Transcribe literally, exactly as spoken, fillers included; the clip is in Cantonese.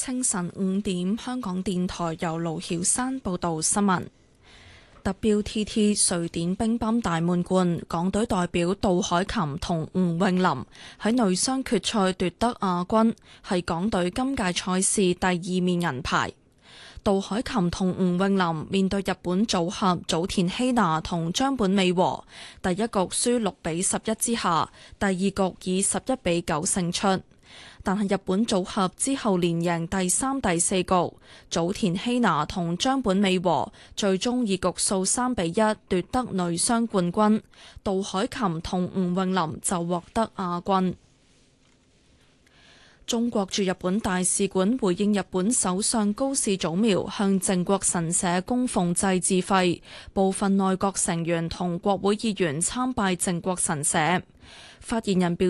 清晨五點，香港電台由盧曉山報道新聞。W T T 瑞典乒乓大滿貫，港隊代表杜凱琹同吳詠琳喺女雙決賽奪得亞軍，係港隊今屆賽事第二面銀牌。杜凱琹同吳詠琳面對日本組合早田希娜同張本美和，第一局輸六比十一之下，第二局以十一比九勝出。但係日本組合之後連贏第三、第四局，早田希娜同張本美和最終以局數三比一奪得女雙冠軍，杜凱琹同吳詠琳就獲得亞軍。中國駐日本大使館回應日本首相高市早苗向靖國神社供奉祭祀費，部分內閣成員同國會議員參拜靖國神社。發言人表